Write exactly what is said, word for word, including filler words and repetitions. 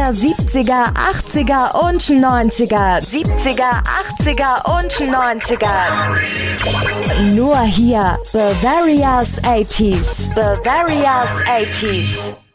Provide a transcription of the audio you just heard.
sechziger, siebziger, achtziger und neunziger. siebziger, achtziger und neunziger. Nur hier Bavaria's achtziger. Bavaria's achtziger.